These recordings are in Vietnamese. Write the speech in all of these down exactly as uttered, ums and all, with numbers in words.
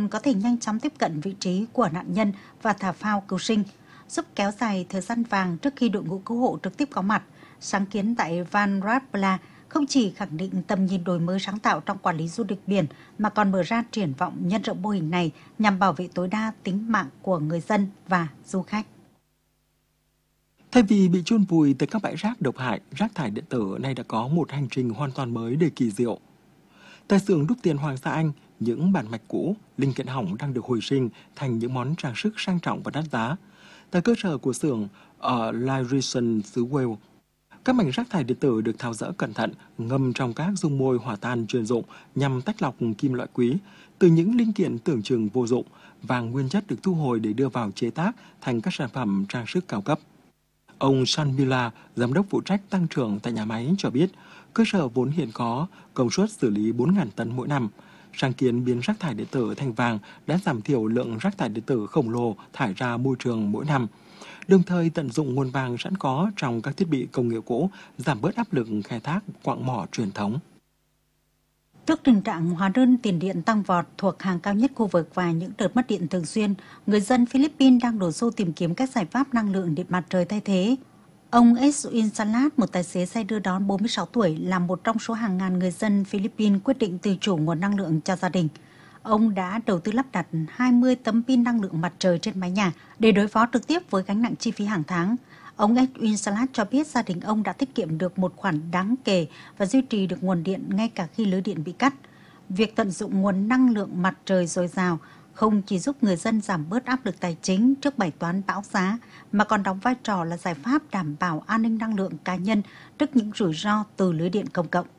drone có thể nhanh chóng tiếp cận vị trí của nạn nhân và thả phao cứu sinh, giúp kéo dài thời gian vàng trước khi đội ngũ cứu hộ trực tiếp có mặt. Sáng kiến tại Van Rapla không chỉ khẳng định tầm nhìn đổi mới sáng tạo trong quản lý du lịch biển mà còn mở ra triển vọng nhân rộng mô hình này nhằm bảo vệ tối đa tính mạng của người dân và du khách. Thay vì bị chôn vùi từ các bãi rác độc hại, rác thải điện tử nay đã có một hành trình hoàn toàn mới đầy kỳ diệu. Tại xưởng đúc tiền Hoàng Sa Anh, những bản mạch cũ, linh kiện hỏng đang được hồi sinh thành những món trang sức sang trọng và đắt giá. Tại cơ sở của xưởng ở Lyrison, xứ Wales, các mảnh rác thải điện tử được tháo dỡ cẩn thận, ngâm trong các dung môi hỏa tan chuyên dụng nhằm tách lọc kim loại quý. Từ những linh kiện tưởng chừng vô dụng, vàng nguyên chất được thu hồi để đưa vào chế tác thành các sản phẩm trang sức cao cấp. Ông Sean Miller, giám đốc phụ trách tăng trưởng tại nhà máy cho biết, cơ sở vốn hiện có công suất xử lý bốn nghìn tấn mỗi năm. Sáng kiến biến rác thải điện tử thành vàng đã giảm thiểu lượng rác thải điện tử khổng lồ thải ra môi trường mỗi năm, đồng thời tận dụng nguồn vàng sẵn có trong các thiết bị công nghệ cũ, giảm bớt áp lực khai thác quặng mỏ truyền thống. Trước tình trạng hóa đơn tiền điện tăng vọt thuộc hàng cao nhất khu vực và những đợt mất điện thường xuyên, người dân Philippines đang đổ xô tìm kiếm các giải pháp năng lượng điện mặt trời thay thế. Ông Edwin Salat, một tài xế xe đưa đón bốn mươi sáu tuổi, là một trong số hàng ngàn người dân Philippines quyết định từ chủ nguồn năng lượng cho gia đình. Ông đã đầu tư lắp đặt hai mươi tấm pin năng lượng mặt trời trên mái nhà để đối phó trực tiếp với gánh nặng chi phí hàng tháng. Ông Edwin Salat cho biết gia đình ông đã tiết kiệm được một khoản đáng kể và duy trì được nguồn điện ngay cả khi lưới điện bị cắt. Việc tận dụng nguồn năng lượng mặt trời dồi dào không chỉ giúp người dân giảm bớt áp lực tài chính trước bài toán bão giá, mà còn đóng vai trò là giải pháp đảm bảo an ninh năng lượng cá nhân trước những rủi ro từ lưới điện công cộng.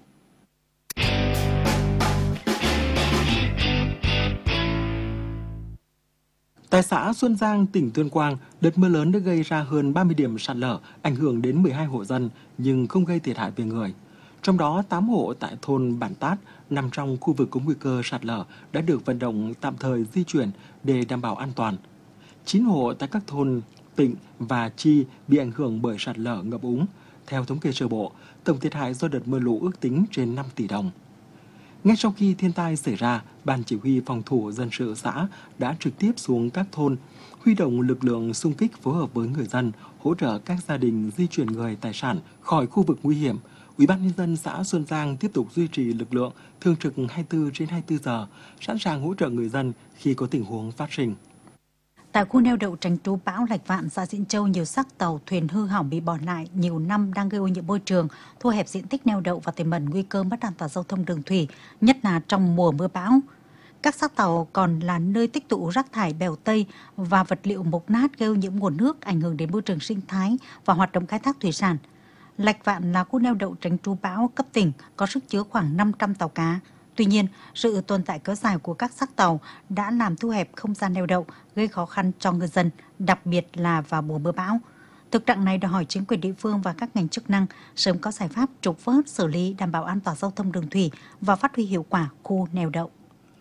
Tại xã Xuân Giang, tỉnh Tuyên Quang, đợt mưa lớn đã gây ra hơn ba mươi điểm sạt lở, ảnh hưởng đến mười hai hộ dân nhưng không gây thiệt hại về người. Trong đó, tám hộ tại thôn Bản Tát nằm trong khu vực có nguy cơ sạt lở đã được vận động tạm thời di chuyển để đảm bảo an toàn. chín hộ tại các thôn Tịnh và Chi bị ảnh hưởng bởi sạt lở ngập úng. Theo thống kê sơ bộ, tổng thiệt hại do đợt mưa lũ ước tính trên năm tỷ đồng. Ngay sau khi thiên tai xảy ra, Ban Chỉ huy Phòng thủ Dân sự xã đã trực tiếp xuống các thôn, huy động lực lượng xung kích phối hợp với người dân, hỗ trợ các gia đình di chuyển người tài sản khỏi khu vực nguy hiểm. Ủy ban nhân dân xã Xuân Giang tiếp tục duy trì lực lượng thường trực hai mươi tư trên hai mươi tư giờ, sẵn sàng hỗ trợ người dân khi có tình huống phát sinh. Tại khu neo đậu tránh trú bão Lạch Vạn, xã Diễn Châu, nhiều xác tàu thuyền hư hỏng bị bỏ lại nhiều năm đang gây ô nhiễm môi trường, thu hẹp diện tích neo đậu và tiềm ẩn nguy cơ mất an toàn giao thông đường thủy, nhất là trong mùa mưa bão. Các xác tàu còn là nơi tích tụ rác thải bèo tây và vật liệu mục nát gây ô nhiễm nguồn nước, ảnh hưởng đến môi trường sinh thái và hoạt động khai thác thủy sản. Lạch Vạn là khu neo đậu tránh trú bão cấp tỉnh, có sức chứa khoảng năm trăm tàu cá. Tuy nhiên, sự tồn tại kéo dài của các xác tàu đã làm thu hẹp không gian neo đậu, gây khó khăn cho ngư dân, đặc biệt là vào mùa mưa bão. Thực trạng này đòi hỏi chính quyền địa phương và các ngành chức năng sớm có giải pháp trục vớt, xử lý, đảm bảo an toàn giao thông đường thủy và phát huy hiệu quả khu neo đậu.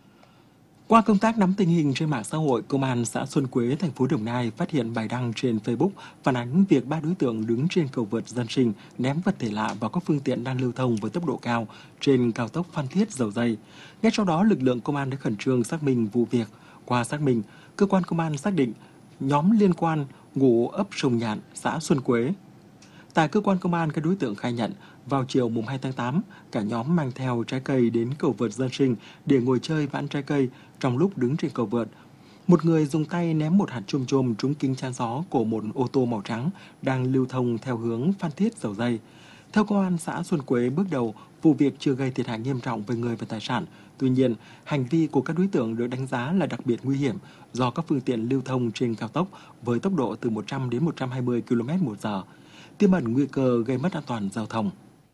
Qua công tác nắm tình hình trên mạng xã hội, Công an xã Xuân Quế, thành phố Đồng Nai phát hiện bài đăng trên Facebook phản ánh việc ba đối tượng đứng trên cầu vượt dân sinh ném vật thể lạ vào các phương tiện đang lưu thông với tốc độ cao trên cao tốc Phan Thiết - Dầu Giây. Ngay sau đó, lực lượng công an đã khẩn trương xác minh vụ việc. Qua xác minh, cơ quan công an xác định nhóm liên quan ngụ ấp Sông Nhạn, xã Xuân Quế. Tại cơ quan công an, các đối tượng khai nhận vào chiều mùng hai tháng tám, cả nhóm mang theo trái cây đến cầu vượt dân sinh để ngồi chơi và ăn trái cây. Trong lúc đứng trên cầu vượt, một người dùng tay ném một hạt chôm chôm trúng kính chắn gió của một ô tô màu trắng đang lưu thông theo hướng Phan Thiết - Dầu Giây. Theo công an xã Xuân Quế, bước đầu vụ việc chưa gây thiệt hại nghiêm trọng về người và tài sản. Tuy nhiên, hành vi của các đối tượng được đánh giá là đặc biệt nguy hiểm do các phương tiện lưu thông trên cao tốc với tốc độ từ một trăm đến một trăm hai mươi ki lô mét một giờ, tiềm ẩn nguy cơ gây mất an toàn giao thông.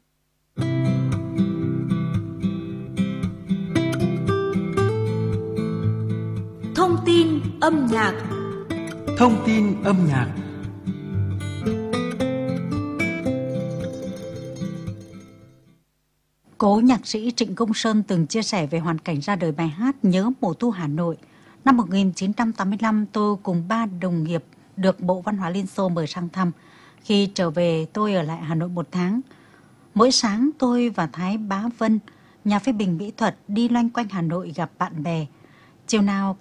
Thông tin âm nhạc. Thông tin âm nhạc. Cố nhạc sĩ Trịnh Công Sơn từng chia sẻ về hoàn cảnh ra đời bài hát Nhớ Mùa Thu Hà Nội. Năm một nghìn chín trăm tám mươi lăm, tôi cùng ba đồng nghiệp được Bộ Văn hóa Liên Xô mời sang thăm. Khi trở về, tôi ở lại Hà Nội một tháng. Mỗi sáng, tôi và Thái Bá Vân, nhà phê bình mỹ thuật, đi loanh quanh Hà Nội gặp bạn bè. Chiều nào,